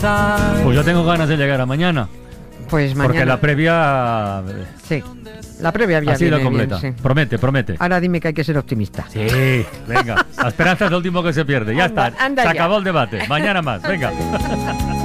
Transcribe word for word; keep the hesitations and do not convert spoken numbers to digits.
Pues yo tengo ganas de llegar a mañana. Pues mañana. Porque la previa... Sí, la previa había ha sido viene completa. bien, sí. Promete, promete. Ahora dime que hay que ser optimista. Sí, venga. La esperanza es lo último que se pierde. Ya Anda, está. anda Se ya. acabó el debate. Mañana más. Venga.